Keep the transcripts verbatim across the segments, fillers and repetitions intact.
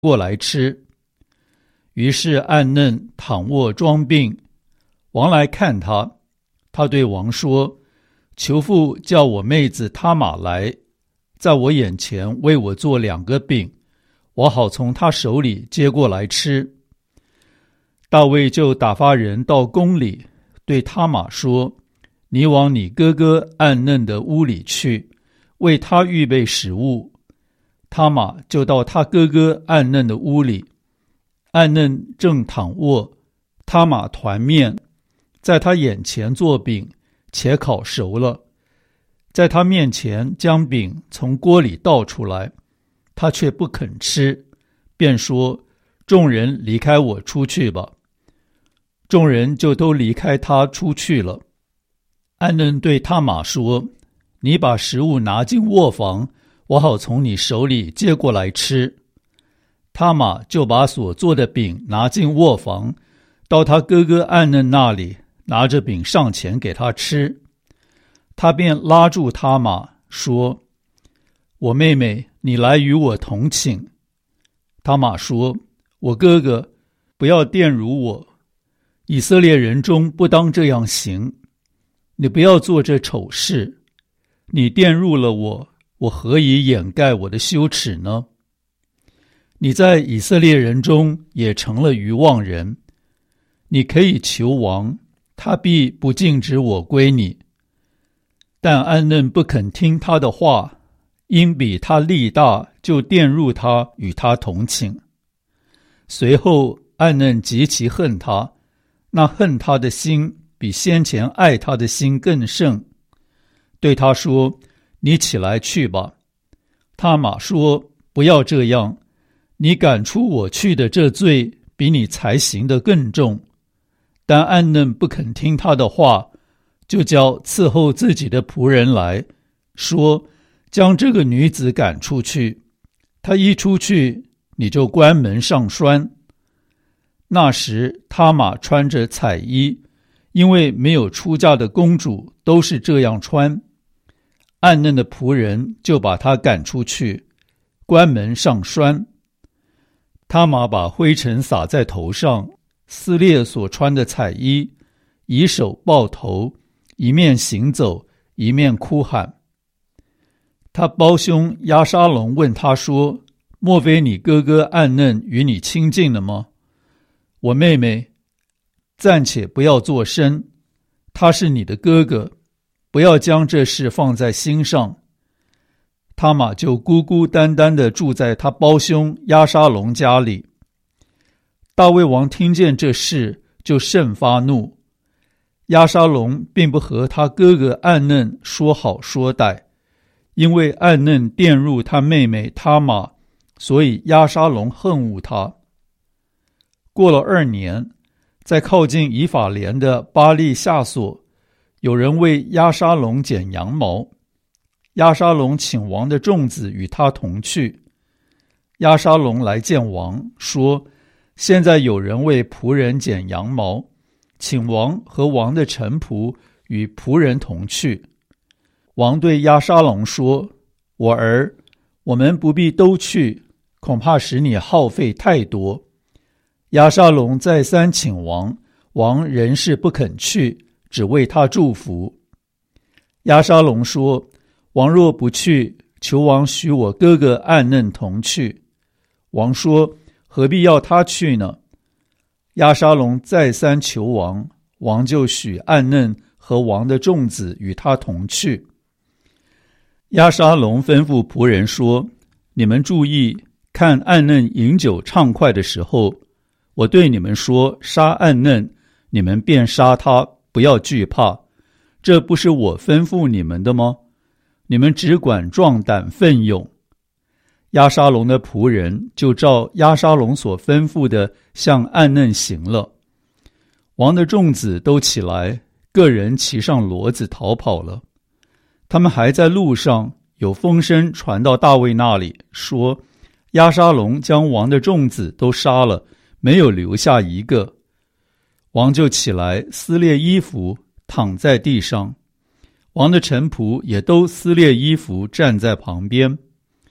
过来吃。于是暗嫩躺卧装病，王来看他，他对王说：求父叫我妹子他玛来，在我眼前为我做两个饼，我好从他手里接过来吃。大卫就打发人到宫里，对他玛说：你往你哥哥暗嫩的屋里去，为他预备食物。他玛就到他哥哥暗嫩的屋里，暗嫩正躺卧，他玛团面，在他眼前做饼，且烤熟了，在他面前将饼从锅里倒出来，他却不肯吃，便说：众人离开我出去吧。众人就都离开他出去了。暗嫩对他玛说：你把食物拿进卧房，我好从你手里接过来吃。他玛就把所做的饼拿进卧房，到他哥哥暗嫩那里，拿着饼上前给他吃。他便拉住他玛说：我妹妹，你来与我同寝。他玛说：我哥哥，不要玷辱我，以色列人中不当这样行。你不要做这丑事，你玷辱了我，我何以掩盖我的羞耻呢？你在以色列人中也成了愚妄人，你可以求王，他必不禁止我归你。但暗嫩不肯听他的话，因比他力大，就玷辱他，与他同寝。随后暗嫩极其恨他，那恨他的心比先前爱他的心更甚，对他说：你起来去吧。他玛说：不要这样，你赶出我去的这罪比你才行的更重。但暗嫩不肯听他的话，就叫伺候自己的仆人来说：将这个女子赶出去，她一出去，你就关门上栓。那时他玛穿着彩衣，因为没有出嫁的公主都是这样穿。暗嫩的仆人就把她赶出去，关门上栓。他玛把灰尘撒在头上，撕裂所穿的彩衣，以手抱头，一面行走，一面哭喊。他胞兄押沙龙问他说：莫非你哥哥暗嫩与你亲近了吗？我妹妹，暂且不要作声，他是你的哥哥，不要将这事放在心上。他玛就孤孤单单地住在他胞兄押沙龙家里。大卫王听见这事，就甚发怒。押沙龙并不和他哥哥暗嫩说好说歹，因为暗嫩玷辱他妹妹他玛，所以押沙龙恨恶他。过了二年，在靠近以法莲的巴利夏所，有人为押沙龙剪羊毛。押沙龙请王的众子与他同去。押沙龙来见王，说：现在有人为仆人剪羊毛，请王和王的臣仆与仆人同去。王对押沙龙说：我儿，我们不必都去，恐怕使你耗费太多。押沙龙再三请王，王仍是不肯去，只为他祝福。押沙龙说：王若不去，求王许我哥哥暗嫩同去。王说：何必要他去呢？押沙龙再三求王，王就许暗嫩和王的众子与他同去。押沙龙吩咐仆人说：你们注意，看暗嫩饮酒畅快的时候，我对你们说杀暗嫩，你们便杀他，不要惧怕。这不是我吩咐你们的吗？你们只管壮胆奋勇。押沙龙的仆人就照押沙龙所吩咐的向暗嫩行了。王的众子都起来，个人骑上骡子逃跑了。他们还在路上，有风声传到大卫那里，说押沙龙将王的众子都杀了，没有留下一个。王就起来撕裂衣服，躺在地上。王的臣仆也都撕裂衣服，站在旁边。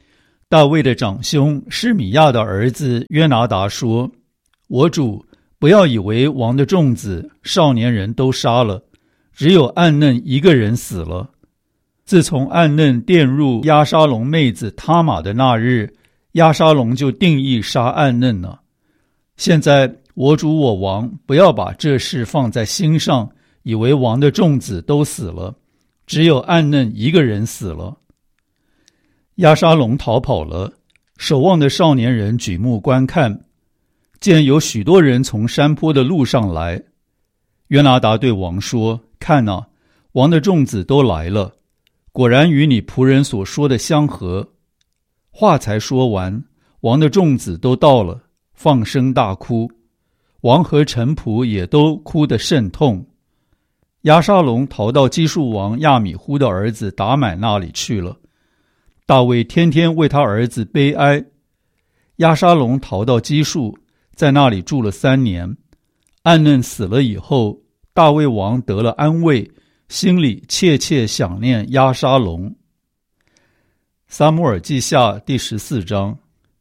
大卫的长兄示米亚的儿子约拿达说：我主，不要以为王的众子少年人都杀了，只有暗嫩一个人死了。自从暗嫩玷入押沙龙妹子他玛的那日，押沙龙就定义杀暗嫩了。现在我主我王不要把这事放在心上，以为王的众子都死了，只有暗嫩一个人死了。押沙龙逃跑了，守望的少年人举目观看，见有许多人从山坡的路上来。约拿达对王说：看哪，王的众子都来了，果然与你仆人所说的相合。话才说完，王的众子都到了，放声大哭，王和臣仆也都哭得甚痛。押沙龙逃到基述王亚米忽的儿子达买那里去了。大卫天天为他儿子悲哀。押沙龙逃到基述，在那里住了三年。暗嫩死了以后，大卫王得了安慰，心里切切想念押沙龙。撒母耳记下第十四章。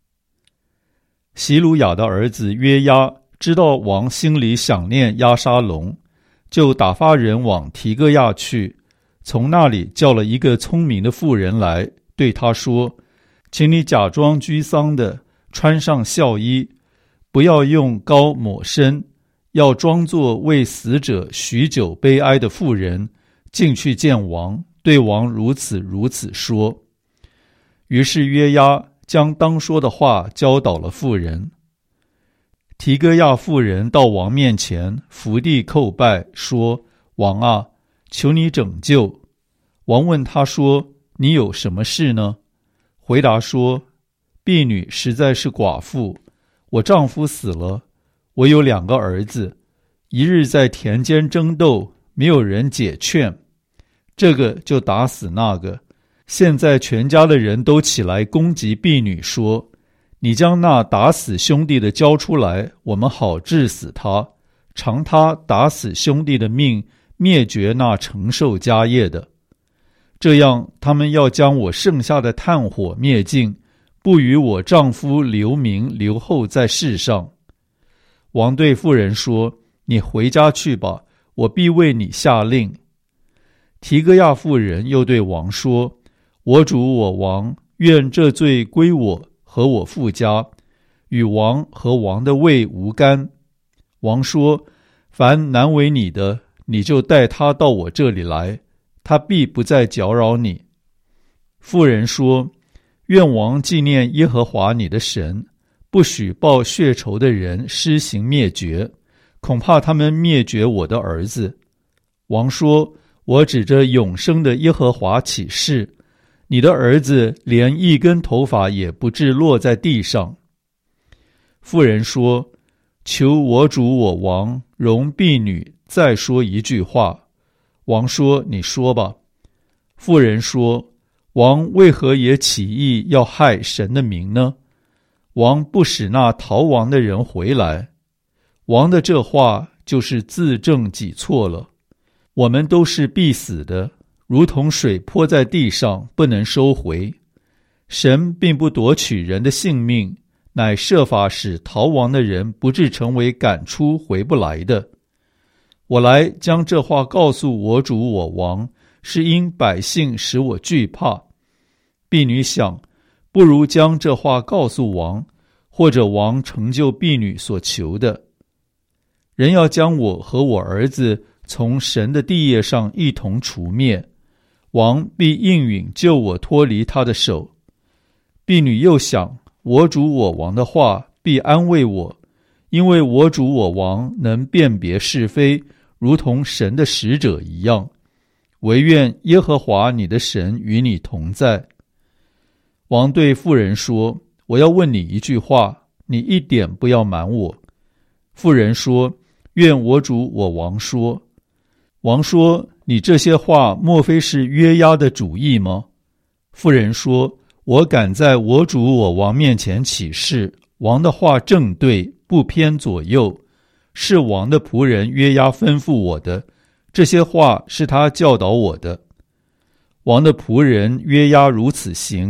希鲁雅的儿子约押知道王心里想念押沙龙，就打发人往提哥亚去，从那里叫了一个聪明的妇人来，对他说：请你假装居丧的，穿上孝衣，不要用膏抹身，要装作为死者许久悲哀的妇人，进去见王，对王如此如此说。于是约押将当说的话教导了妇人。提哥亚妇人到王面前，伏地叩拜，说：王啊，求你拯救。王问他说：你有什么事呢？回答说：婢女实在是寡妇，我丈夫死了，我有两个儿子，一日在田间争斗，没有人解劝，这个就打死那个。现在全家的人都起来攻击婢女，说：你将那打死兄弟的交出来，我们好治死他，偿他打死兄弟的命，灭绝那承受家业的。这样他们要将我剩下的炭火灭尽，不与我丈夫留名留后在世上。王对妇人说：你回家去吧，我必为你下令。提哥亚妇人又对王说：我主我王，愿这罪归我和我父家，与王和王的位无干。王说：凡难为你的，你就带他到我这里来，他必不再搅扰你。妇人说：愿王纪念耶和华你的神，不许报血仇的人施行灭绝，恐怕他们灭绝我的儿子。王说：我指着永生的耶和华起誓，你的儿子连一根头发也不致落在地上。妇人说：求我主我王容婢女再说一句话。王说：你说吧。妇人说：王为何也起意要害神的名呢？王不使那逃亡的人回来。王的这话就是自证己错了。我们都是必死的，如同水泼在地上，不能收回。神并不夺取人的性命，乃设法使逃亡的人不致成为赶出回不来的。我来将这话告诉我主我王，是因百姓使我惧怕。婢女想，不如将这话告诉王，或者王成就婢女所求的。人要将我和我儿子从神的地业上一同除灭，王必应允救我脱离他的手。婢女又想，我主我王的话必安慰我，因为我主我王能辨别是非，如同神的使者一样。惟愿耶和华你的神与你同在。王对妇人说：我要问你一句话，你一点不要瞒我。妇人说：愿我主我王说。王说：你这些话莫非是约押的主意吗？妇人说：我敢在我主我王面前起誓，王的话正对，不偏左右，是王的仆人约押吩咐我的，这些话是他教导我的。王的仆人约押如此行，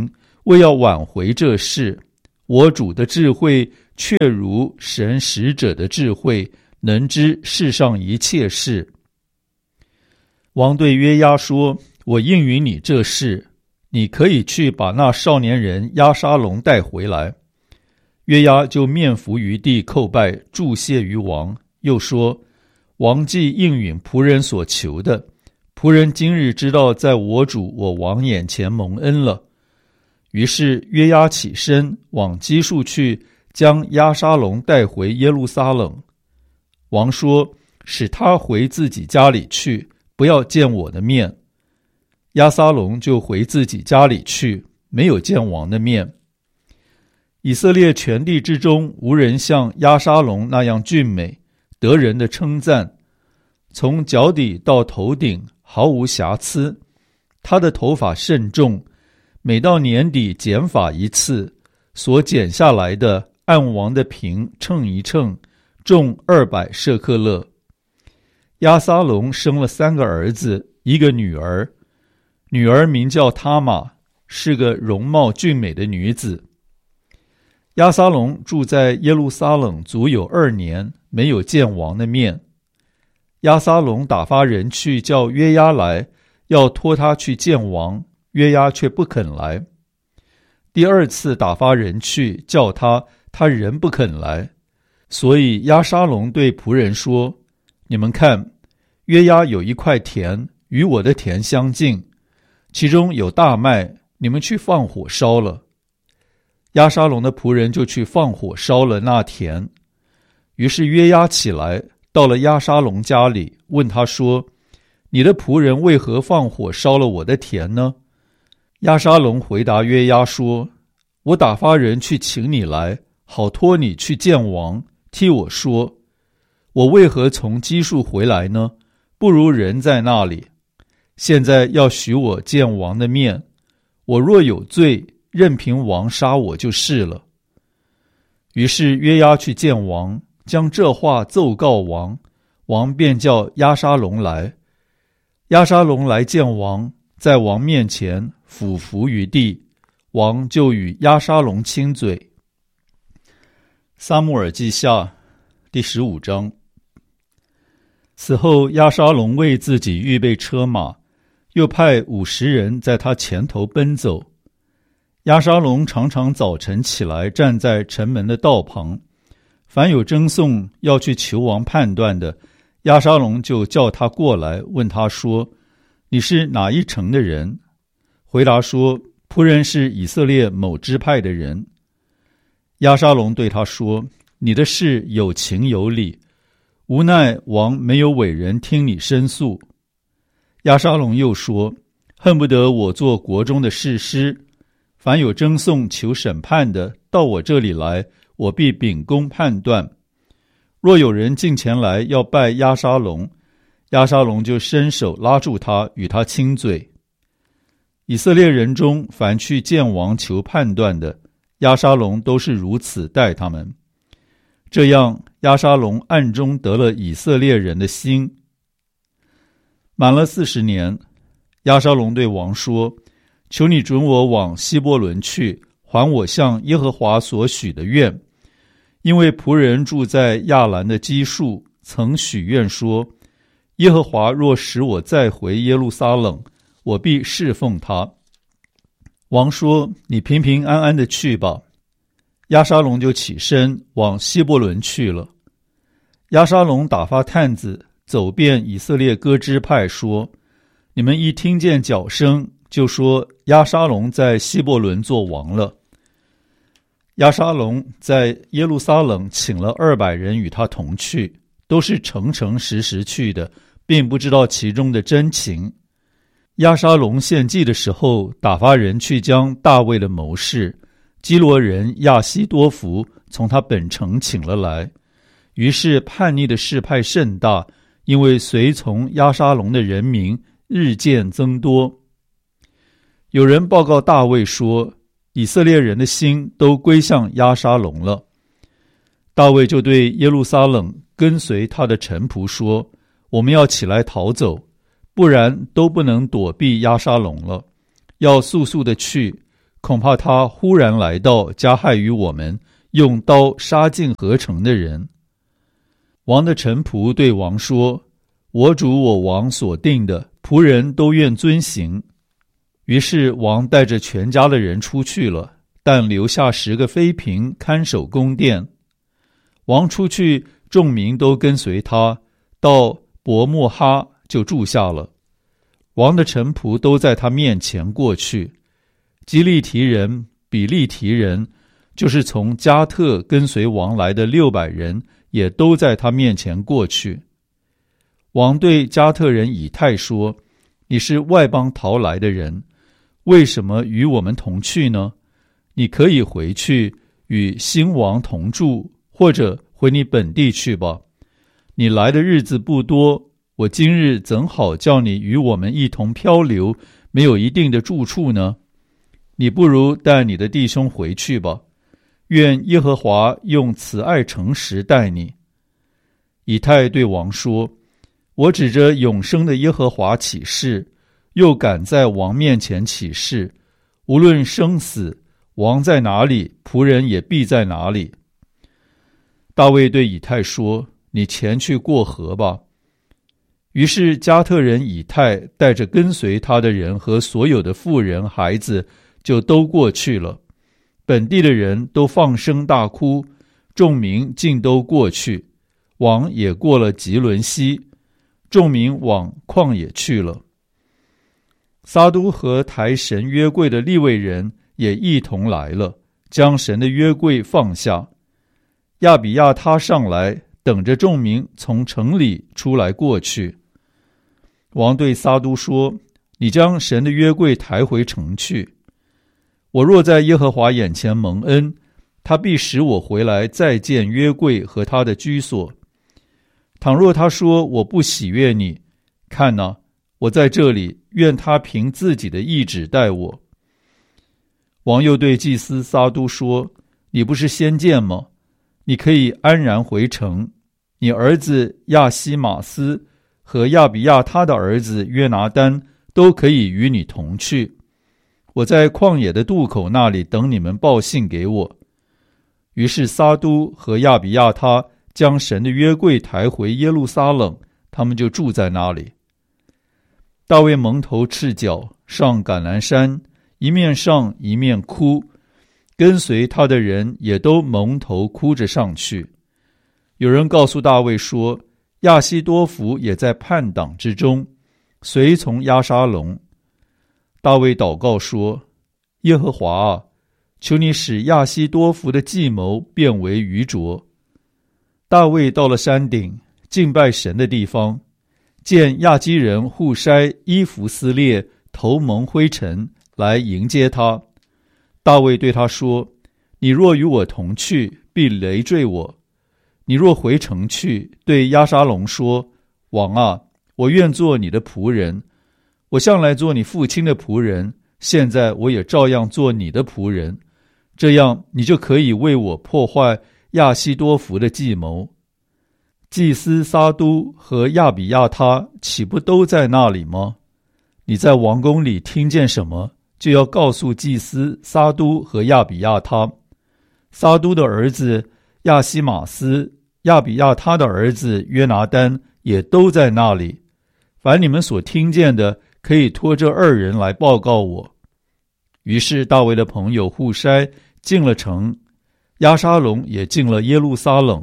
为要挽回这事，我主的智慧确如神使者的智慧，能知世上一切事。王对约押说，我应允你这事，你可以去把那少年人押沙龙带回来。约押就面伏于地叩拜，祝谢于王，又说，王既应允仆人所求的，仆人今日知道在我主我王眼前蒙恩了。于是约押起身往基述去，将押沙龙带回耶路撒冷。王说，使他回自己家里去，不要见我的面。押沙龙就回自己家里去，没有见王的面。以色列全地之中，无人像押沙龙那样俊美，得人的称赞，从脚底到头顶毫无瑕疵。他的头发甚重，每到年底剪发一次，所剪下来的按王的平称一称，重二百舍克勒。押沙龙生了三个儿子，一个女儿，女儿名叫他玛，是个容貌俊美的女子。押沙龙住在耶路撒冷足有二年，没有见王的面。押沙龙打发人去叫约押来，要托他去见王，约押却不肯来。第二次打发人去叫他，他仍不肯来。所以押沙龙对仆人说，你们看，约押有一块田，与我的田相近，其中有大麦，你们去放火烧了。押沙龙的仆人就去放火烧了那田。于是约押起来，到了押沙龙家里，问他说，你的仆人为何放火烧了我的田呢？押沙龙回答约押说，我打发人去请你来，好托你去见王，替我说，我为何从基述回来呢？不如人在那里。现在要许我见王的面，我若有罪，任凭王杀我就是了。于是约押去见王，将这话奏告王，王便叫押沙龙来。押沙龙来见王，在王面前俯伏于地，王就与押沙龙亲嘴。撒母耳记下第十五章。此后押沙龙为自己预备车马，又派五十人在他前头奔走。押沙龙常常早晨起来，站在城门的道旁，凡有争讼要去求王判断的，押沙龙就叫他过来，问他说，你是哪一城的人？回答说，仆人是以色列某支派的人。押沙龙对他说，你的事有情有理，无奈王没有委人听你申诉。押沙龙又说，恨不得我做国中的士师，凡有争讼求审判的，到我这里来，我必秉公判断。若有人进前来要拜押沙龙，押沙龙就伸手拉住他，与他亲嘴。以色列人中凡去见王求判断的，押沙龙都是如此待他们。这样押沙龙暗中得了以色列人的心。满了四十年，押沙龙对王说，求你准我往希伯伦去，还我向耶和华所许的愿，因为仆人住在亚兰的基述，曾许愿说，耶和华若使我再回耶路撒冷，我必侍奉他。王说，你平平安安的去吧。押沙龙就起身往希伯伦去了。押沙龙打发探子走遍以色列各支派，说，你们一听见脚声，就说押沙龙在希伯伦做王了。押沙龙在耶路撒冷请了二百人与他同去，都是诚诚实实去的，并不知道其中的真情。押沙龙献祭的时候，打发人去将大卫的谋士基罗人亚希多弗从他本城请了来。于是叛逆的事派甚大，因为随从押沙龙的人民日渐增多。有人报告大卫说，以色列人的心都归向押沙龙了。大卫就对耶路撒冷跟随他的臣仆说，我们要起来逃走，不然都不能躲避押沙龙了，要速速的去， 恐怕他忽然来到，加害于我们，用刀杀尽合城的人。”王的臣仆对王说：“我主我王所定的，仆人都愿遵行。”于是王带着全家的人出去了，但留下十个妃嫔看守宫殿。王出去，众民都跟随他，到伯莫哈就住下了。王的臣仆都在他面前过去。基利提人、比利提人，就是从加特跟随王来的六百人，也都在他面前过去。王对加特人以太说：“你是外邦逃来的人，为什么与我们同去呢？你可以回去与新王同住，或者回你本地去吧。你来的日子不多，我今日怎好叫你与我们一同漂流，没有一定的住处呢？你不如带你的弟兄回去吧。愿耶和华用慈爱诚实待你。”以太对王说：“我指着永生的耶和华起誓，又敢在王面前起誓，无论生死，王在哪里，仆人也必在哪里。”大卫对以太说：“你前去过河吧。”于是加特人以太带着跟随他的人和所有的妇人孩子，就都过去了。本地的人都放声大哭，众民尽都过去。王也过了吉伦西，众民往旷野去了。撒都和抬神约柜的利未人也一同来了，将神的约柜放下。亚比亚他上来，等着众民从城里出来过去。王对撒都说：“你将神的约柜抬回城去。我若在耶和华眼前蒙恩，他必使我回来再见约柜和他的居所。倘若他说我不喜悦你，看哪，我在这里，愿他凭自己的意志待我。”王又对祭司撒都说：“你不是先见吗？你可以安然回城，你儿子亚西马斯和亚比亚他的儿子约拿单都可以与你同去。我在旷野的渡口那里等你们报信给我。”于是撒都和亚比亚他将神的约柜抬回耶路撒冷，他们就住在那里。大卫蒙头赤脚上橄榄山，一面上一面哭，跟随他的人也都蒙头哭着上去。有人告诉大卫说，亚希多弗也在叛党之中，随从押沙龙。大卫祷告说：“耶和华啊，求你使亚希多弗的计谋变为愚拙。”大卫到了山顶，敬拜神的地方，见亚基人户筛衣服撕裂，头蒙灰尘，来迎接他。大卫对他说：“你若与我同去，必累赘我。你若回城去，对押沙龙说：王啊，我愿做你的仆人，我向来做你父亲的仆人，现在我也照样做你的仆人，这样你就可以为我破坏亚希多弗的计谋。”祭司撒都和亚比亚他岂不都在那里吗？你在王宫里听见什么，就要告诉祭司撒都和亚比亚他。撒都的儿子亚西马斯、亚比亚他的儿子约拿单也都在那里。凡你们所听见的，可以托这二人来报告我。于是大卫的朋友户筛进了城，押沙龙也进了耶路撒冷。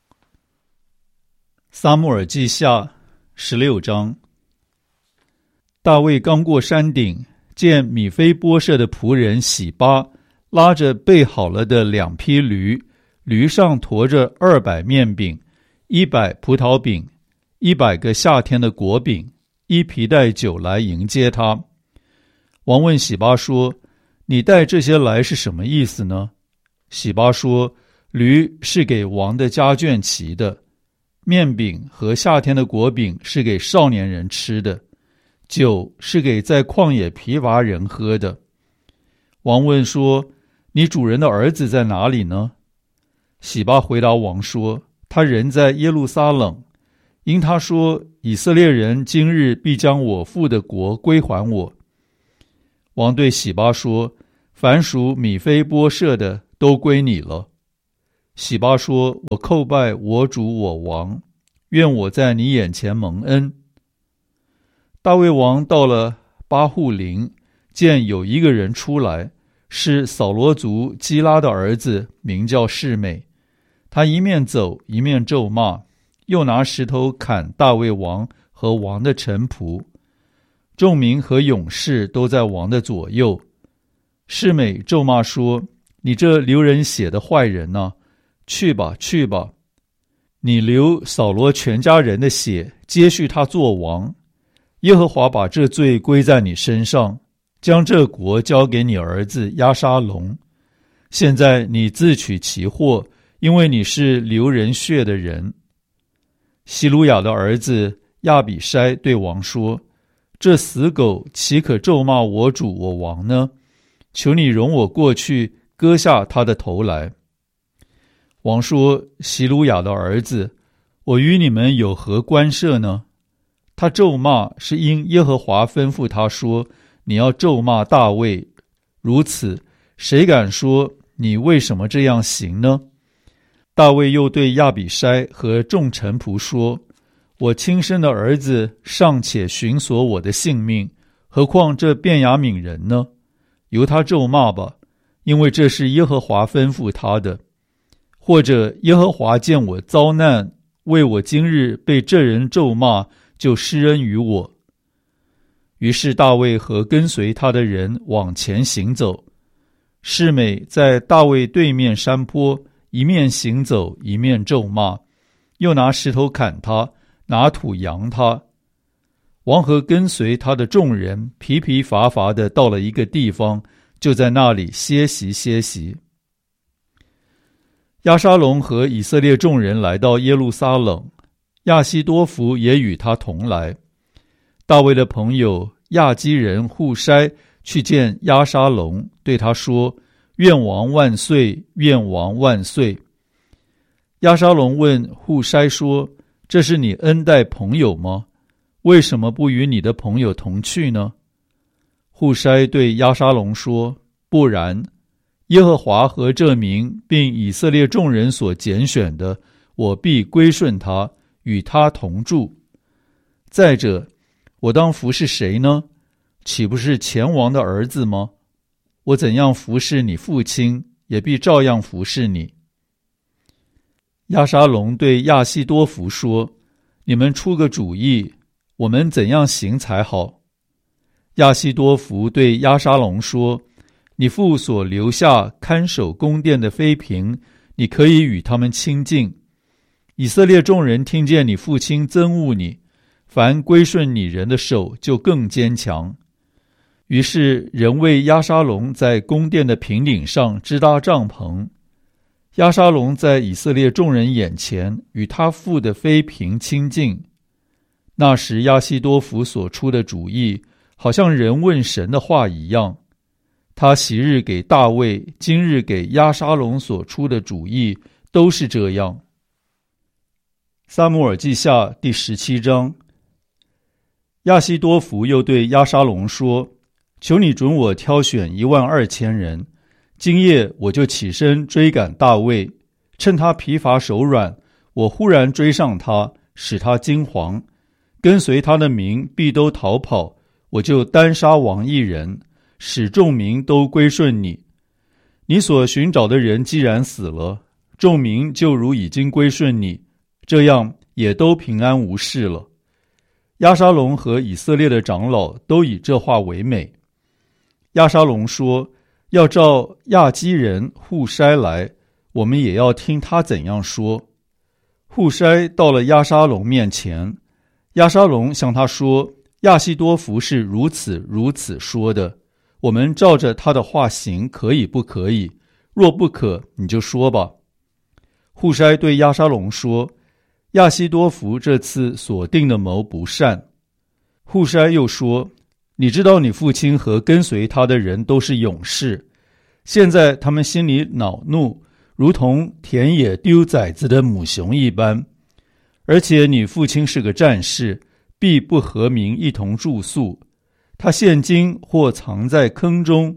撒母耳记下十六章。大卫刚过山顶，见米非波设的仆人洗巴拉着备好了的两匹驴，驴上驮着二百面饼、一百葡萄饼、一百个夏天的果饼、一皮带酒来迎接他。王问洗巴说：“你带这些来是什么意思呢？”洗巴说：“驴是给王的家眷骑的，面饼和夏天的果饼是给少年人吃的，酒是给在旷野疲乏人喝的。”王问说：“你主人的儿子在哪里呢？”洗巴回答王说：“他人在耶路撒冷，因他说以色列人今日必将我父的国归还我。”王对洗巴说：“ 凡属米非波设的都归你了。喜巴说，我叩拜我主我王，愿我在你眼前蒙恩。大卫王到了巴户林，见有一个人出来，是扫罗族基拉的儿子，名叫示每。他一面走一面咒骂，又拿石头砍大卫王和王的臣仆。众民和勇士都在王的左右。示每咒骂说，你这流人血的坏人啊，去吧去吧，你流扫罗全家人的血，接续他做王。耶和华把这罪归在你身上，将这国交给你儿子押沙龙。现在你自取其祸，因为你是流人血的人。希鲁雅的儿子亚比筛对王说，这死狗岂可咒骂我主我王呢？求你容我过去割下他的头来。王说，希鲁雅的儿子，我与你们有何关涉呢？他咒骂是因耶和华吩咐他说，你要咒骂大卫，如此谁敢说你为什么这样行呢？大卫又对亚比筛和众臣仆说，我亲生的儿子尚且寻索我的性命，何况这便雅悯人呢？由他咒骂吧，因为这是耶和华吩咐他的。或者耶和华见我遭难，为我今日被这人咒骂，就施恩于我。于是大卫和跟随他的人往前行走。示每在大卫对面山坡，一面行走一面咒骂，又拿石头砍他，拿土扬他。王和跟随他的众人疲疲乏乏地到了一个地方，就在那里歇息歇息。押沙龙和以色列众人来到耶路撒冷，亚希多弗也与他同来。大卫的朋友亚基人户筛去见押沙龙，对他说，愿王万岁，愿王万岁。押沙龙问户筛说，这是你恩待朋友吗？为什么不与你的朋友同去呢？户筛对押沙龙说，不然，耶和华和这民并以色列众人所拣选的，我必归顺他，与他同住。再者，我当服侍谁呢？岂不是前王的儿子吗？我怎样服侍你父亲，也必照样服侍你。押沙龙对亚希多弗说，你们出个主意，我们怎样行才好？亚希多弗对押沙龙说，你父所留下看守宫殿的妃嫔，你可以与他们亲近。以色列众人听见你父亲憎恶你，凡归顺你人的手就更坚强。于是人为押沙龙在宫殿的平顶上支搭帐篷。押沙龙在以色列众人眼前与他父的妃嫔亲近。那时亚希多弗所出的主意，好像人问神的话一样。他昔日给大卫，今日给押沙龙所出的主意，都是这样。撒母耳记下第十七章。亚希多弗又对押沙龙说，求你准我挑选一万二千人，今夜我就起身追赶大卫，趁他疲乏手软，我忽然追上他，使他惊惶，跟随他的民必都逃跑，我就单杀王一人，使众民都归顺你。你所寻找的人既然死了，众民就如已经归顺你，这样也都平安无事了。押沙龙和以色列的长老都以这话为美。押沙龙说，要召亚基人户筛来，我们也要听他怎样说。户筛到了押沙龙面前，押沙龙向他说，亚希多弗是如此如此说的，我们照着他的话行，可以不可以？若不可，你就说吧。户筛对押沙龙说，亚希多弗这次所定的谋不善。户筛又说，你知道你父亲和跟随他的人都是勇士，现在他们心里恼怒，如同田野丢崽子的母熊一般。而且你父亲是个战士，必不和民一同住宿。他现今或藏在坑中，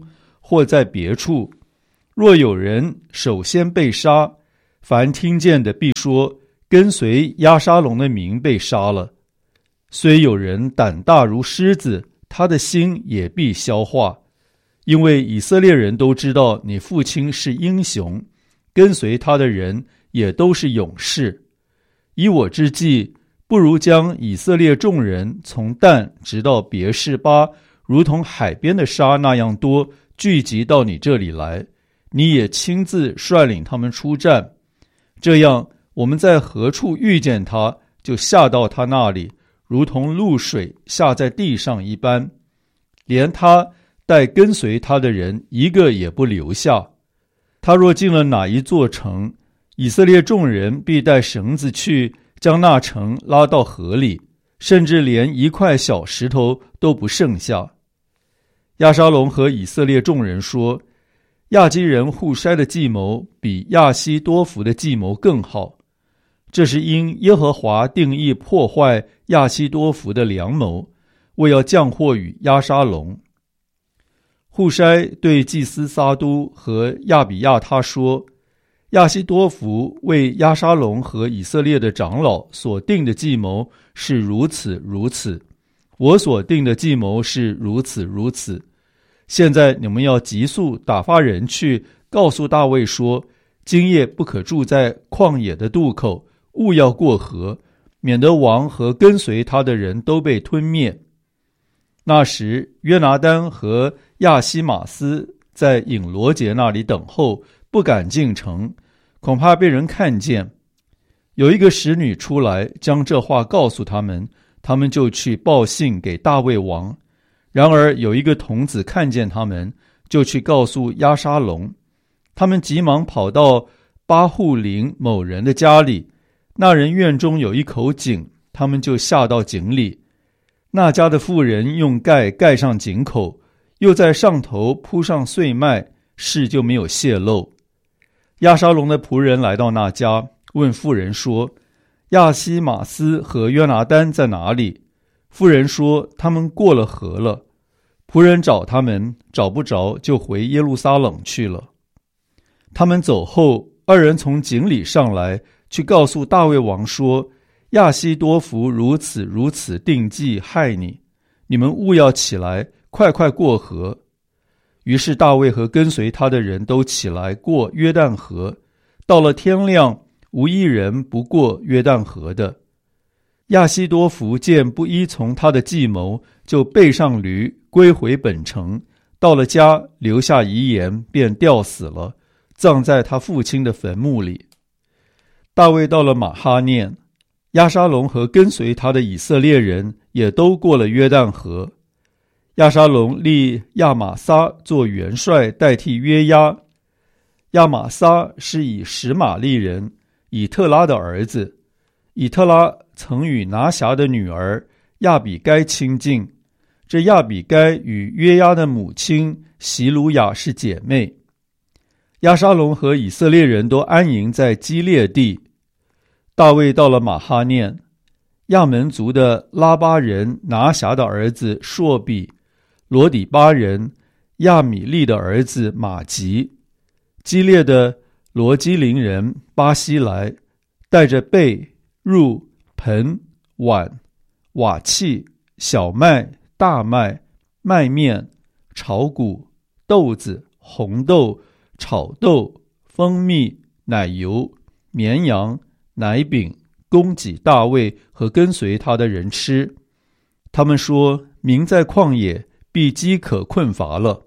或在别处，若有人首先被杀，凡听见的必说，跟随押沙龙的民被杀了。虽有人胆大如狮子，他的心也必消化，因为以色列人都知道你父亲是英雄，跟随他的人也都是勇士。以我之计，不如将以色列众人从但直到别是巴，如同海边的沙那样多，聚集到你这里来，你也亲自率领他们出战。这样，我们在何处遇见他，就下到他那里，如同露水下在地上一般，连他带跟随他的人一个也不留下。他若进了哪一座城，以色列众人必带绳子去，将那城拉到河里，甚至连一块小石头都不剩下。押沙龙和以色列众人说，亚基人户筛的计谋比亚希多弗的计谋更好，这是因耶和华定义破坏亚希多弗的良谋，为要降祸与押沙龙。户筛对祭司撒都和亚比亚他说，亚希多弗为押沙龙和以色列的长老所定的计谋是如此如此，我所定的计谋是如此如此。现在你们要急速打发人去，告诉大卫说，今夜不可住在旷野的渡口，勿要过河，免得王和跟随他的人都被吞灭。那时约拿单和亚西马斯在隐罗节那里等候，不敢进城，恐怕被人看见。有一个使女出来，将这话告诉他们，他们就去报信给大卫王。然而有一个童子看见他们，就去告诉押沙龙。他们急忙跑到巴户林某人的家里，那人院中有一口井，他们就下到井里。那家的妇人用盖盖上井口，又在上头铺上碎麦，事就没有泄露。押沙龙的仆人来到那家，问妇人说，亚西马斯和约拿单在哪里？妇人说，他们过了河了。仆人找他们，找不着，就回耶路撒冷去了。他们走后，二人从井里上来，去告诉大卫王说，亚希多弗如此如此定计害你，你们务要起来，快快过河。于是大卫和跟随他的人都起来过约旦河，到了天亮，无一人不过约旦河的。亚希多弗见不依从他的计谋，就背上驴归回本城，到了家留下遗言，便吊死了，葬在他父亲的坟墓里。大卫到了马哈念，押沙龙和跟随他的以色列人也都过了约旦河。押沙龙立亚玛撒做元帅，代替约押。亚玛撒是以实玛利人以特拉的儿子，以特拉曾与拿辖的女儿亚比该亲近，这亚比该与约押的母亲席鲁雅是姐妹。押沙龙和以色列人都安营在基列地。大卫到了马哈念，亚门族的拉巴人拿辖的儿子朔比，罗底巴人亚米利的儿子马吉，基列的罗基林人巴西来，带着被、褥、盆、碗、瓦器、小麦、大麦、麦面、炒谷、豆子、红豆、炒豆、蜂蜜、奶油、绵羊、奶饼，供给大卫和跟随他的人吃。他们说，民在旷野必饥渴困乏了。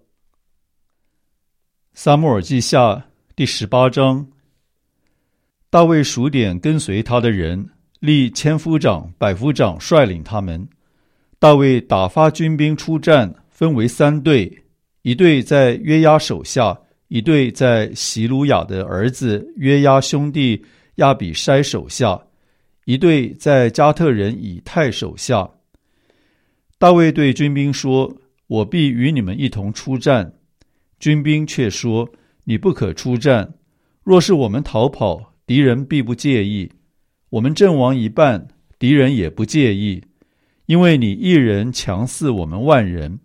撒母耳记下第十八章。大卫数点跟随他的人，立千夫长、百夫长率领他们。大卫打发军兵出战，分为三队，一队在约押手下，一队在席鲁雅的儿子约押兄弟亚比筛手下，一队在加特人以太手下。大卫对军兵说，我必与你们一同出战。军兵却说，你不可出战，若是我们逃跑，敌人必不介意，我们阵亡一半，敌人也不介意，因为你一人强似我们万人，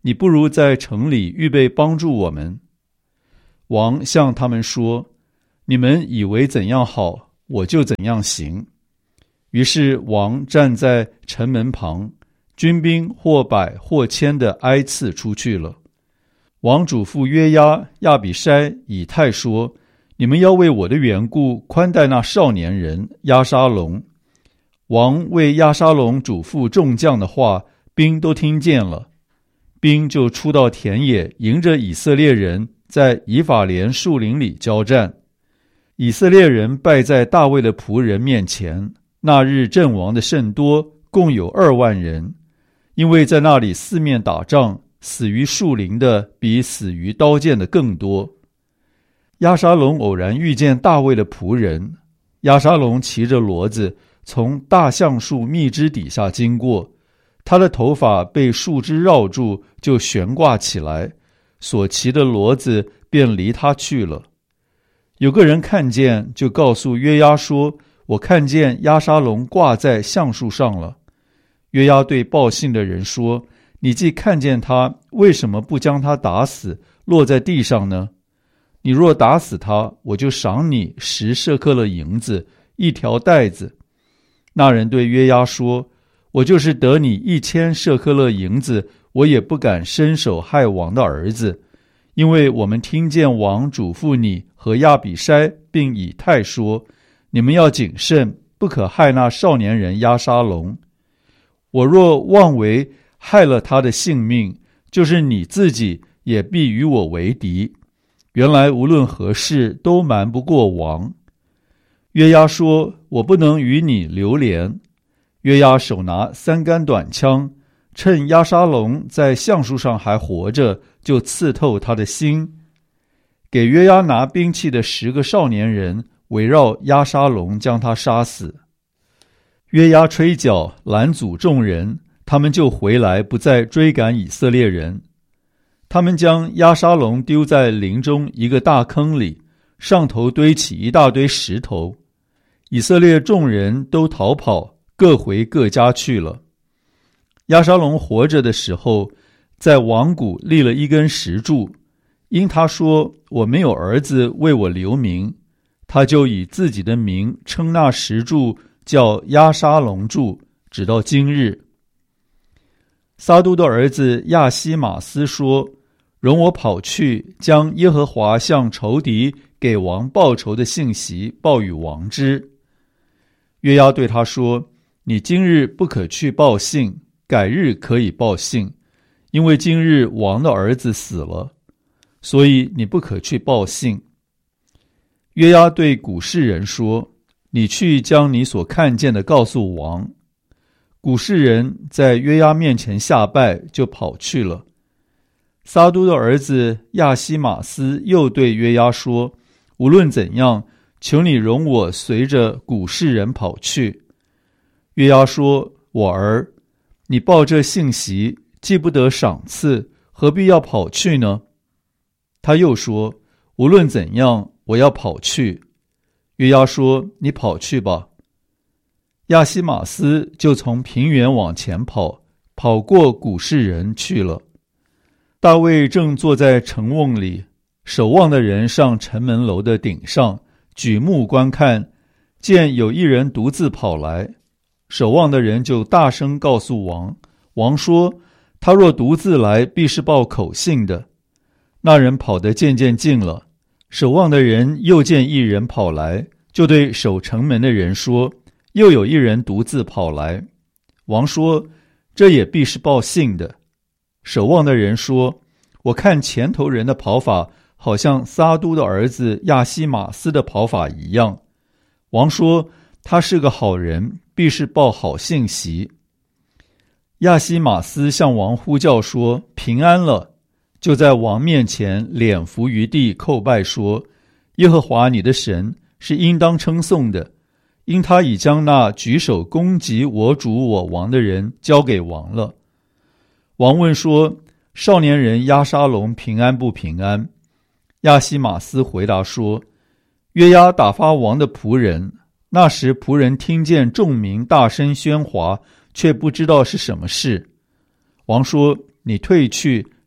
你不如在城里预备帮助我们。”王向他们说：“你们以为怎样好，我就怎样行。”于是王站在城门旁，军兵或百或千的挨次出去了。王嘱咐约押、亚比筛、以太说：“你们要为我的缘故宽待那少年人押沙龙。”王为押沙龙嘱咐众将的话，兵都听见了。兵就出到田野，迎着以色列人在以法莲树林里交战。以色列人败在大卫的仆人面前。那日阵亡的甚多，共有二万人，因为在那里四面打仗，死于树林的比死于刀剑的更多。押沙龙偶然遇见大卫的仆人，押沙龙骑着骡子从大橡树密枝底下经过，他的头发被树枝绕住，就悬挂起来，所骑的骡子便离他去了。有个人看见，就告诉约押说：“我看见押沙龙挂在橡树上了。”约押对报信的人说：“你既看见他，为什么不将他打死，落在地上呢？你若打死他，我就赏你十舍客勒银子，一条带子。”那人对约押说：“我就是得你一千舍客勒银子，我也不敢伸手害王的儿子，因为我们听见王嘱咐你和亚比筛并以太说，你们要谨慎，不可害那少年人押沙龙。我若妄为害了他的性命，就是你自己也必与我为敌。原来无论何事都瞒不过王。”约押说：“我不能与你流连。”约押手拿三杆短枪，趁押沙龙在橡树上还活着，就刺透他的心。给约押拿兵器的十个少年人围绕押沙龙，将他杀死。约押吹角拦阻众人，他们就回来，不再追赶以色列人。他们将押沙龙丢在林中一个大坑里，上头堆起一大堆石头。以色列众人都逃跑，各回各家去了。押沙龙活着的时候，在王谷立了一根石柱，因他说：“我没有儿子为我留名。”他就以自己的名称那石柱叫押沙龙柱，直到今日。撒督的儿子亚希马斯说：“容我跑去，将耶和华向仇敌给王报仇的信息报与王知。”约押对他说：“你今日不可去报信，改日可以报信，因为今日王的儿子死了，所以你不可去报信。”约押对古示人说：“你去将你所看见的告诉王。”古示人在约押面前下拜，就跑去了。撒督的儿子亚希马斯又对约押说：“无论怎样，求你容我随着古示人跑去。”约押说：“我儿，你报这信息，既不得赏赐，何必要跑去呢？”他又说：“无论怎样，我要跑去。”约押说：“你跑去吧。”亚希马斯就从平原往前跑，跑过古示人去了。大卫正坐在城瓮里，守望的人上城门楼的顶上，举目观看，见有一人独自跑来。守望的人就大声告诉王，王说：“他若独自来，必是报口信的。”那人跑得渐渐近了，守望的人又见一人跑来，就对守城门的人说：“又有一人独自跑来。”王说：“这也必是报信的。”守望的人说：“我看前头人的跑法，好像撒督的儿子亚希马斯的跑法一样。”王说：“他是个好人，必是报好信息。”亚希马斯向王呼叫说：“平安了！”就在王面前脸伏于地叩拜说：“耶和华你的神是应当称颂的，因他已将那举手攻击我主我王的人交给王了。”王问说：“少年人押沙龙平安不平安？”亚希马斯回答说：“约押打发王的仆人，那时仆人听见众民大声喧哗，却不知道是什么事。”王说：“你退去，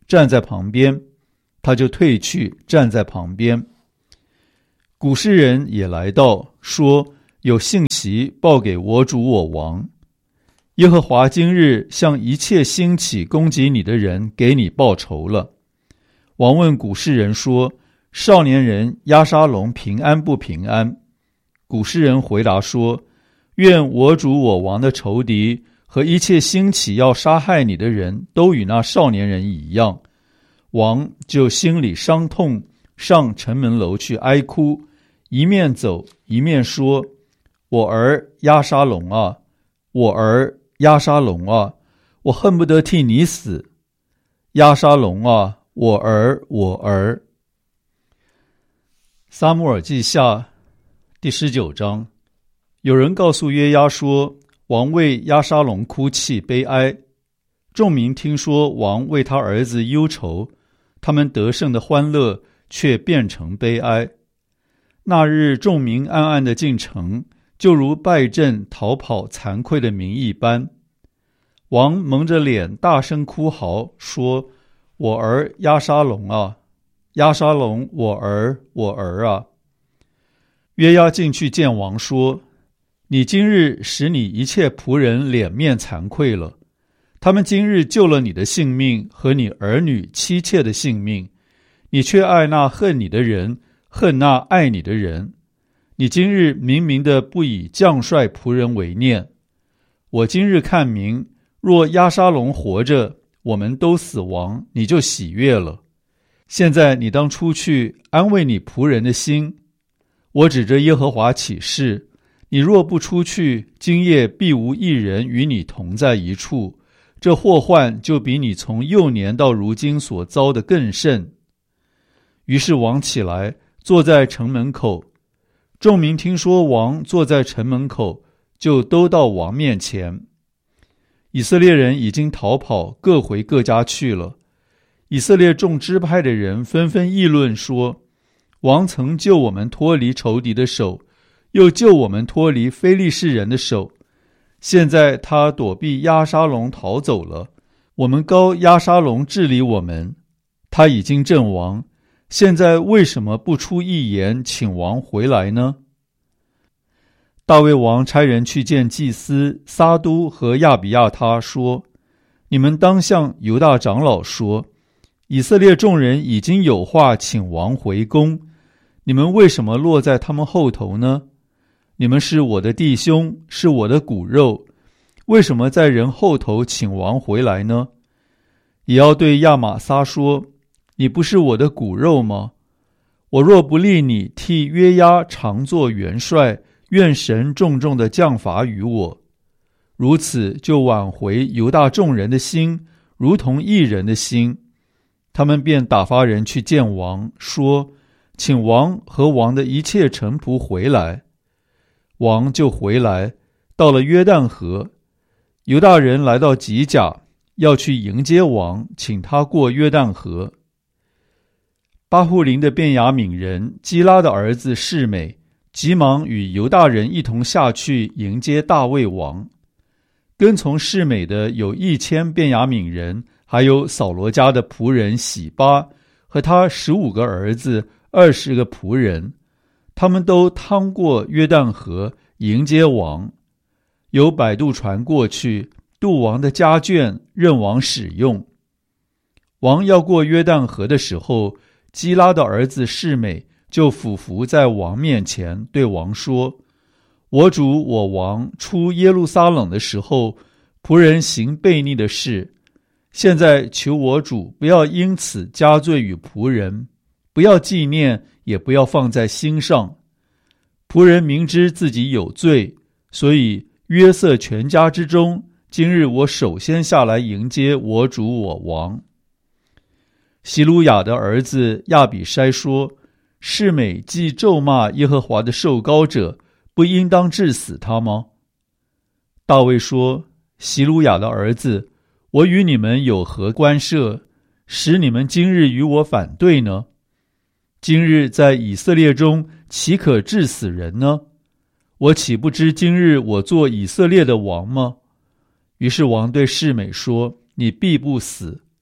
站在旁边，他就退去站在旁边。古诗人也来到，说有信息报给我主我王，耶和华今日向一切兴起攻击你的人给你报仇了。王问古诗人说，少年人押沙龙平安不平安？古诗人回答说，愿我主我王的仇敌和一切兴起要杀害你的人都与那少年人一样。王就心里伤痛，上城门楼去哀哭，一面走一面说，我儿押沙龙啊，我儿押沙龙啊，我恨不得替你死。押沙龙啊，我儿我儿。撒母耳记下第十九章，有人告诉约押说，王为押沙龙哭泣悲哀。众民听说王为他儿子忧愁，他们得胜的欢乐却变成悲哀。那日众民暗暗地进城，就如败阵逃跑惭愧的民一般。王蒙着脸大声哭嚎，说，我儿押沙龙啊，押沙龙，我儿我儿啊。约押进去见王说，你今日使你一切仆人脸面惭愧了，他们今日救了你的性命和你儿女妻妾的性命，你却爱那恨你的人，恨那爱你的人。你今日明明的不以将帅仆人为念。我今日看明，若押沙龙活着，我们都死亡，你就喜悦了。现在你当出去安慰你仆人的心。我指着耶和华起誓，你若不出去，今夜必无一人与你同在一处，这祸患就比你从幼年到如今所遭的更甚。于是王起来，坐在城门口。众民听说王坐在城门口，就都到王面前。以色列人已经逃跑，各回各家去了。以色列众支派的人纷纷议论说，王曾救我们脱离仇敌的手，又救我们脱离非利士人的手。现在他躲避押沙龙逃走了，我们膏押沙龙治理我们。他已经阵亡，现在为什么不出一言请王回来呢？大卫王差人去见祭司撒都和亚比亚他说，你们当向犹大长老说，以色列众人已经有话请王回宫，你们为什么落在他们后头呢？你们是我的弟兄，是我的骨肉，为什么在人后头请王回来呢？也要对亚玛撒说，你不是我的骨肉吗？我若不立你替约押常作元帅，愿神重重的降罚于我。如此就挽回犹大众人的心，如同一人的心。他们便打发人去见王，说，请王和王的一切臣仆回来。王就回来，到了约旦河。犹大人来到吉甲，要去迎接王，请他过约旦河。巴户林的便雅悯人基拉的儿子示每，急忙与犹大人一同下去迎接大卫王。跟从示每的有一千便雅悯人，还有扫罗家的仆人洗巴和他十五个儿子，二十个仆人，他们都趟过约旦河迎接王。有摆渡船过去，渡王的家眷，任王使用。王要过约旦河的时候，基拉的儿子示每就俯伏在王面前，对王说，我主我王出耶路撒冷的时候，仆人行悖逆的事，现在求我主不要因此加罪于仆人，不要纪念，也不要放在心上。仆人明知自己有罪，所以约瑟全家之中，今日我首先下来迎接我主我王。希鲁雅的儿子亚比筛说，示每既咒骂耶和华的受膏者，不应当治死他吗？大卫说，希鲁雅的儿子，我与你们有何关涉，使你们今日与我反对呢？今日在以色列中岂可治死人呢？我岂不知今日我做以色列的王吗？于是王对示每说，你必不死。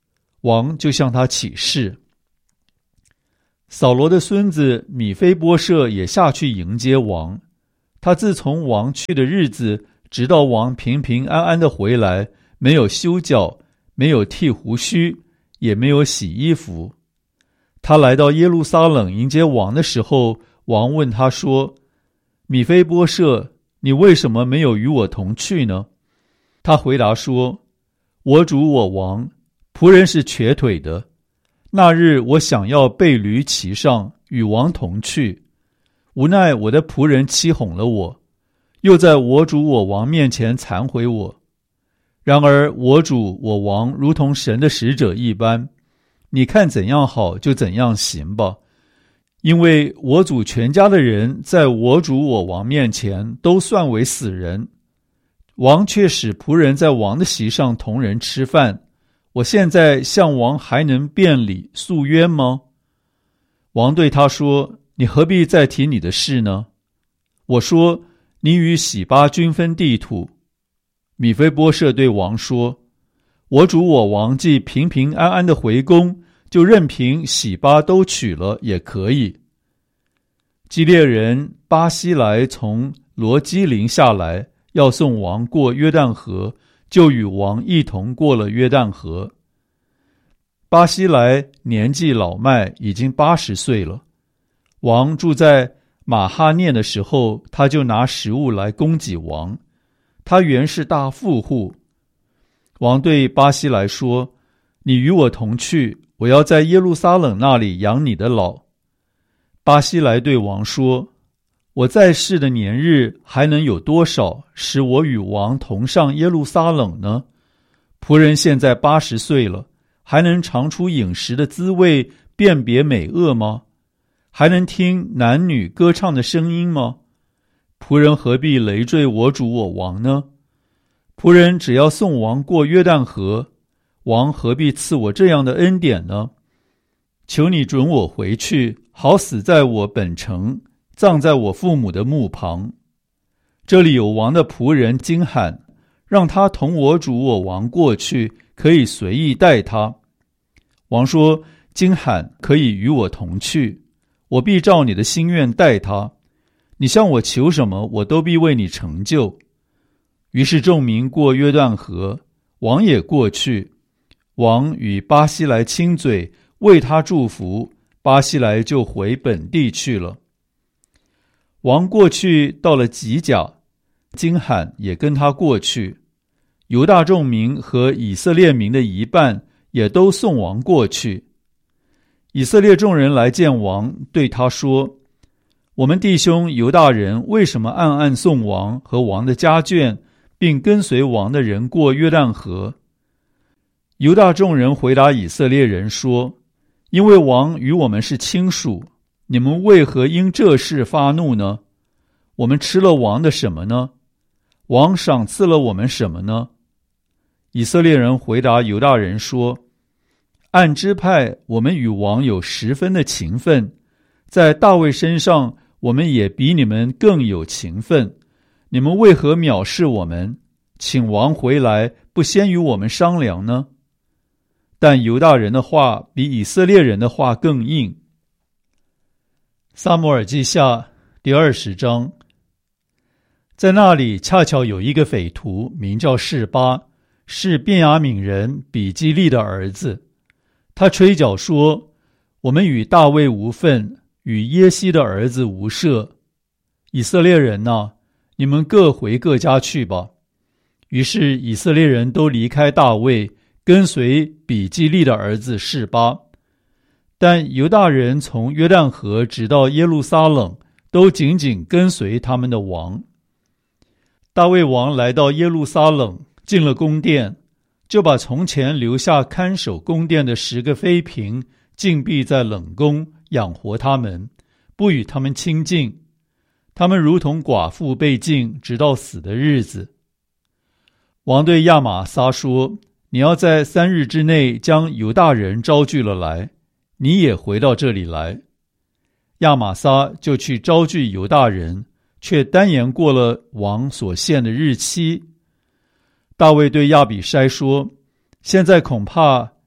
王就向他起誓。扫罗的孙子米非波设也下去迎接王。他自从王去的日子，直到王平平安安的回来，没有修脚，没有剃胡须，也没有洗衣服。他来到耶路撒冷迎接王的时候，王问他说：米非波设，你为什么没有与我同去呢？他回答说：我主我王，仆人是瘸腿的。那日我想要备驴骑上，与王同去，无奈我的仆人欺哄了我，又在我主我王面前惭悔我。然而我主我王如同神的使者一般，你看怎样好就怎样行吧，因为我主全家的人在我主我王面前都算为死人。王却使仆人在王的席上同人吃饭，我现在向王还能辩理诉冤吗？王对他说：你何必再提你的事呢？我说：你与洗巴均分地土。米非波设对王说：我主我王既平平安安的回宫，就任凭洗巴都取了也可以。基列人巴西来从罗基林下来，要送王过约旦河，就与王一同过了约旦河。巴西来年纪老迈，已经八十岁了。王住在马哈念的时候，他就拿食物来供给王。他原是大富户。王对巴西来说：你与我同去，我要在耶路撒冷那里养你的老。巴西来对王说：我在世的年日还能有多少，使我与王同上耶路撒冷呢？仆人现在八十岁了，还能尝出饮食的滋味，辨别美恶吗？还能听男女歌唱的声音吗？仆人何必累赘我主我王呢？仆人只要送王过约旦河，王何必赐我这样的恩典呢？求你准我回去，好死在我本城，葬在我父母的墓旁。这里有王的仆人金罕，让他同我主我王过去，可以随意待他。王说：金罕可以与我同去，我必照你的心愿待他。你向我求什么，我都必为你成就。于是众民过约旦河，王也过去。王与巴西来亲嘴，为他祝福，巴西来就回本地去了。王过去到了吉甲，金罕也跟他过去。犹大众民和以色列民的一半也都送王过去。以色列众人来见王，对他说：我们弟兄犹大人为什么暗暗送王和王的家眷，并跟随王的人过约旦河？犹大众人回答以色列人说：因为王与我们是亲属，你们为何因这事发怒呢？我们吃了王的什么呢？王赏赐了我们什么呢？以色列人回答犹大人说：按支派我们与王有十分的情分，在大卫身上我们也比你们更有情分，你们为何藐视我们，请王回来，不先与我们商量呢？但犹大人的话比以色列人的话更硬。撒母耳记下第二十章。在那里恰巧有一个匪徒，名叫示巴，是便雅悯人比基利的儿子。他吹角说：我们与大卫无份，与耶西的儿子无涉。以色列人哪，你们各回各家去吧。于是以色列人都离开大卫，跟随比基利的儿子示巴。但犹大人从约旦河直到耶路撒冷，都紧紧跟随他们的王。大卫王来到耶路撒冷，进了宫殿，就把从前留下看守宫殿的十个妃嫔禁闭在冷宫，养活他们，不与他们亲近。他们如同寡妇被禁，直到死的日子。王对亚玛撒说：你要在三日之内将犹大人招聚了来，你也回到这里来。亚玛撒就去招聚犹大人，却单言过了王所限的日期。大卫对亚比筛说：现在恐怕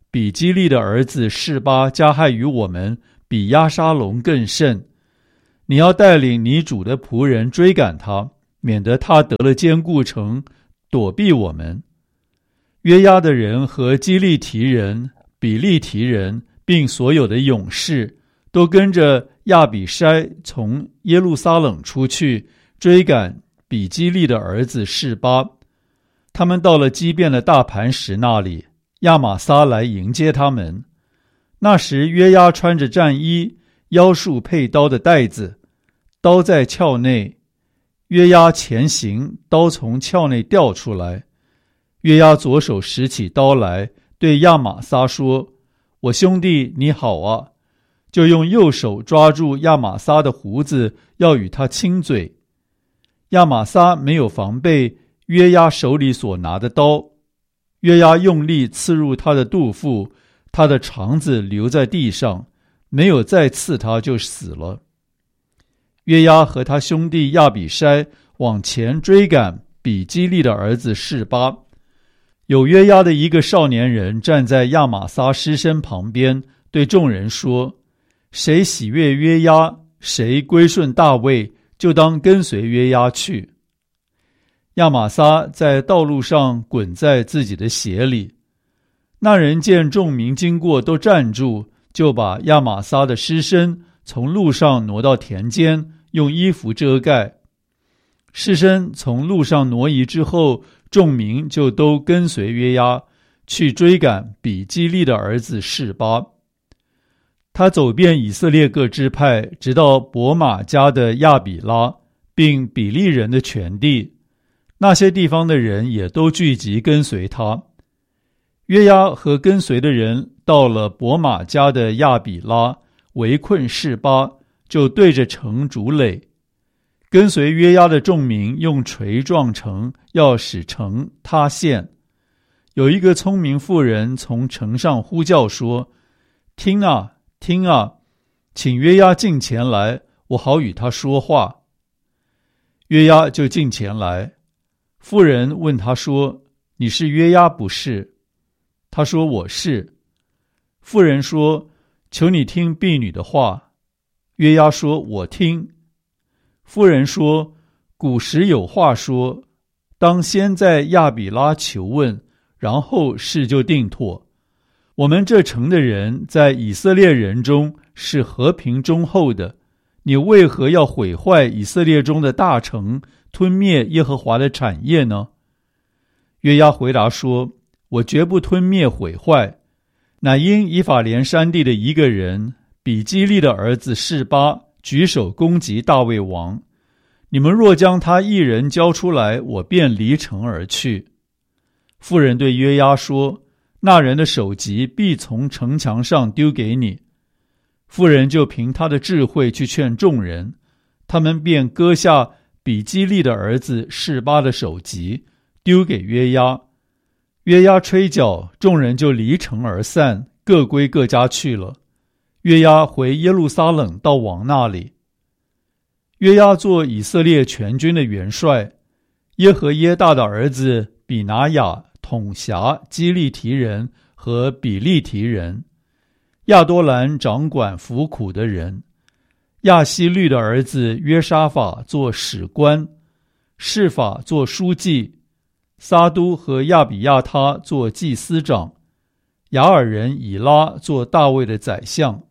比基利的儿子示巴加害于我们，比押沙龙更甚。你要带领你主的仆人追赶他，免得他得了坚固城，躲避我们。约押的人和基利提人、比利提人，并所有的勇士，都跟着亚比筛从耶路撒冷出去，追赶比基利的儿子示巴。他们到了基遍的大磐石那里，亚玛撒来迎接他们。那时约押穿着战衣，腰束配刀的带子，刀在鞘内。约押前行，刀从鞘内掉出来。约押左手拾起刀来，对亚玛撒说：我兄弟你好啊，就用右手抓住亚玛撒的胡子，要与他亲嘴。亚玛撒没有防备约押手里所拿的刀，约押用力刺入他的肚腹，他的肠子留在地上，没有再刺他就死了。约押和他兄弟亚比筛往前追赶比基利的儿子示巴。有约押的一个少年人站在亚玛撒尸身旁边，对众人说：谁喜悦约押，谁归顺大卫，就当跟随约押去。亚玛撒在道路上滚在自己的鞋里。那人见众民经过都站住，就把亚玛撒的尸身从路上挪到田间，用衣服遮盖。尸身从路上挪移之后，众民就都跟随约押去追赶比基利的儿子示巴。他走遍以色列各支派，直到伯玛家的亚比拉，并比利人的全地。那些地方的人也都聚集跟随他。约押和跟随的人到了伯玛家的亚比拉，围困示巴，就对着城筑垒。跟随约押的众民用锤撞城，要使城塌陷。有一个聪明妇人从城上呼叫说：听啊，听啊，请约押近前来，我好与他说话。约押就近前来。妇人问他说：你是约押不是？他说：我是。妇人说：求你听婢女的话。约押说：我听。妇人说：古时有话说，当先在亚比拉求问，然后事就定妥。我们这城的人在以色列人中是和平忠厚的，你为何要毁坏以色列中的大城，吞灭耶和华的产业呢？约押回答说：我绝不吞灭毁坏，乃因以法莲山地的一个人，比基利的儿子示巴，举手攻击大卫王。你们若将他一人交出来，我便离城而去。妇人对约押说：那人的首级必从城墙上丢给你。妇人就凭他的智慧去劝众人，他们便割下比基利的儿子示巴的首级，丢给约押。约押吹角，众人就离城而散，各归各家去了。约押回耶路撒冷到王那里。约押做以色列全军的元帅，耶和耶大的儿子比拿雅统辖基利提人和比利提人，亚多兰掌管服苦的人，亚希律的儿子约沙法做史官，示法做书记，撒都和亚比亚他做祭司长，雅尔人以拉做大卫的宰相。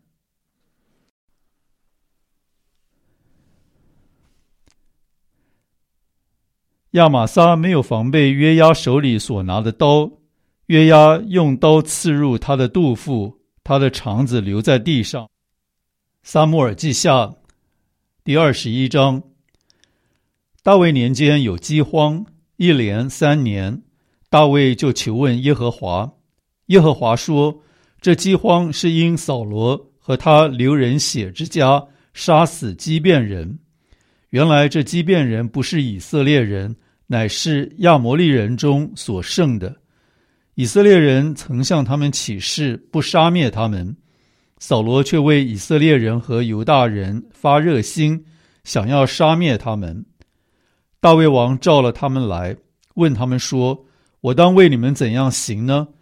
亚玛撒没有防备约押手里所拿的刀，约押用刀刺入他的肚腹，他的肠子留在地上。撒母耳记下第二十一章。大卫年间有饥荒，一连三年，大卫就求问耶和华。耶和华说：这饥荒是因扫罗和他流人血之家杀死基遍人。原来这基遍人不是以色列人，乃是亚摩利人中所剩的。以色列人曾向他们起誓，不杀灭他们。扫罗却为以色列人和犹大人发热心，想要杀灭他们。大卫王召了他们来，问他们说：我当为你们怎样行呢？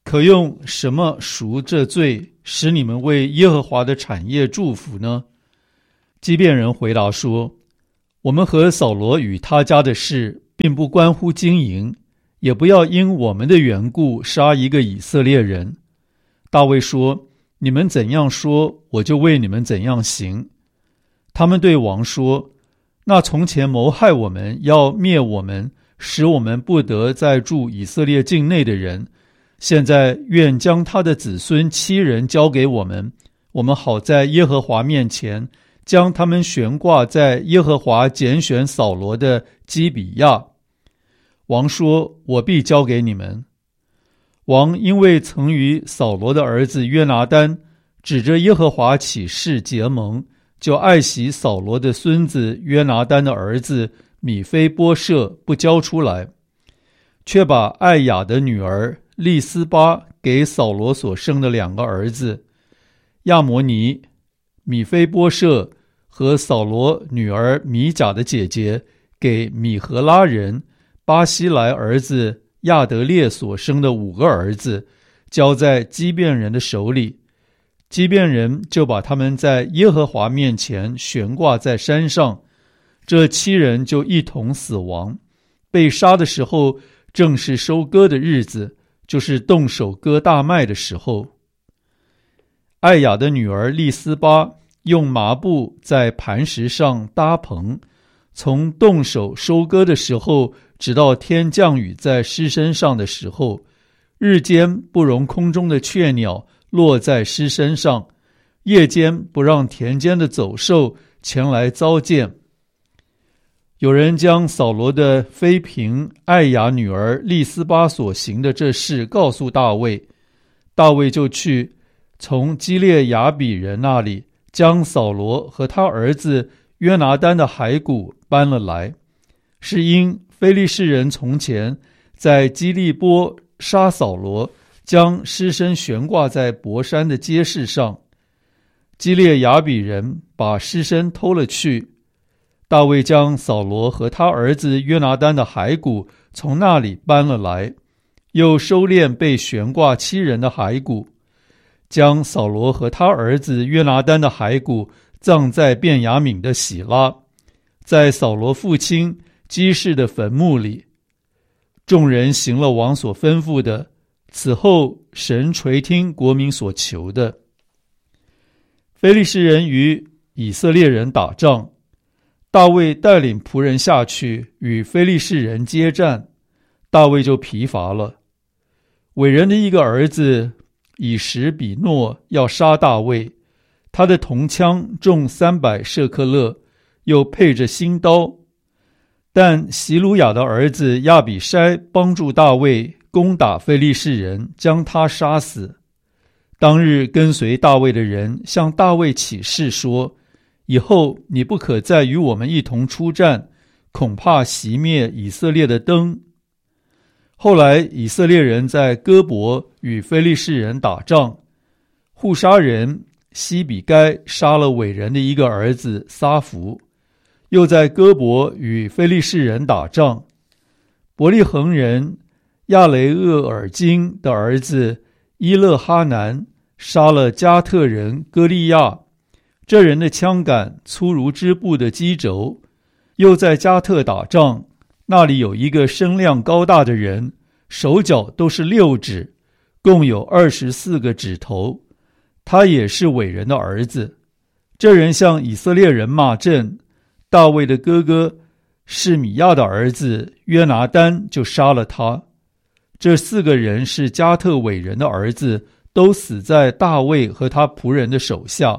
可用什么赎这罪，使你们为耶和华的产业祝福呢？基遍人回答说，我们和扫罗与他家的事并不关乎经营，也不要因我们的缘故杀一个以色列人。大卫说，你们怎样说，我就为你们怎样行。他们对王说，那从前谋害我们，要灭我们，使我们不得再住以色列境内的人，现在愿将他的子孙七人交给我们，我们好在耶和华面前将他们悬挂在耶和华拣选扫罗的基比亚。王说，我必交给你们。王因为曾与扫罗的儿子约拿单指着耶和华起誓结盟，就爱惜扫罗的孙子约拿单的儿子米非波设不交出来，却把艾雅的女儿利斯巴给扫罗所生的两个儿子亚摩尼、米非波设和扫罗女儿米甲的姐姐给米和拉人巴西来儿子亚德列所生的五个儿子交在基遍人的手里，基遍人就把他们在耶和华面前悬挂在山上，这七人就一同死亡。被杀的时候正是收割的日子，就是动手割大麦的时候。艾雅的女儿利斯巴用麻布在磐石上搭棚，从动手收割的时候直到天降雨在尸身上的时候，日间不容空中的雀鸟落在尸身上，夜间不让田间的走兽前来糟践。有人将扫罗的妃嫔艾雅女儿利斯巴所行的这事告诉大卫，大卫就去从基列雅比人那里将扫罗和他儿子约拿单的骸骨搬了来，是因非利士人从前在基利波杀扫罗，将尸身悬挂在伯山的街市上。基列雅比人把尸身偷了去，大卫将扫罗和他儿子约拿单的骸骨从那里搬了来，又收敛被悬挂七人的骸骨，将扫罗和他儿子约拿单的骸骨葬在便雅悯的喜拉，在扫罗父亲基士的坟墓里。众人行了王所吩咐的，此后神垂听国民所求的。非利士人与以色列人打仗，大卫带领仆人下去与非利士人接战，大卫就疲乏了。伟人的一个儿子以实比诺要杀大卫，他的铜枪重三百舍克勒，又配着新刀。但席鲁雅的儿子亚比筛帮助大卫攻打非利士人，将他杀死。当日跟随大卫的人向大卫起誓说，以后你不可再与我们一同出战，恐怕熄灭以色列的灯。后来以色列人在哥伯与非利士人打仗，户沙人西比该杀了伟人的一个儿子撒弗，又在哥伯与非利士人打仗，伯利恒人亚雷厄尔金的儿子伊勒哈南杀了加特人歌利亚，这人的枪杆粗如织布的机轴。又在加特打仗，那里有一个身量高大的人，手脚都是六指，共有二十四个指头，他也是伟人的儿子。这人向以色列人骂阵，大卫的哥哥示米亚的儿子约拿单就杀了他。这四个人是加特伟人的儿子，都死在大卫和他仆人的手下。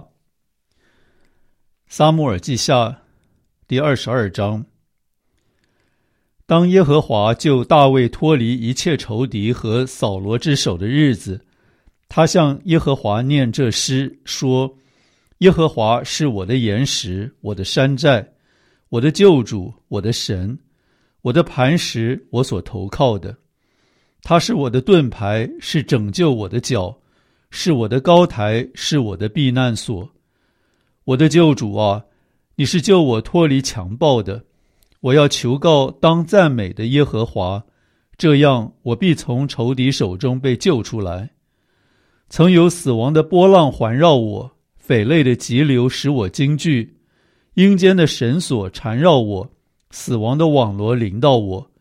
撒母耳记下第二十二章。当耶和华救大卫脱离一切仇敌和扫罗之手的日子，他向耶和华念这诗说，耶和华是我的岩石，我的山寨，我的救主，我的神，我的磐石，我所投靠的。他是我的盾牌，是拯救我的脚，是我的高台，是我的避难所。我的救主啊，你是救我脱离强暴的。我要求告当赞美的耶和华， 这样我必从仇敌手中被救出来。曾有死亡的波浪环绕我，匪类的急流使我惊惧，阴间的绳索缠绕我，死亡的网罗临到我，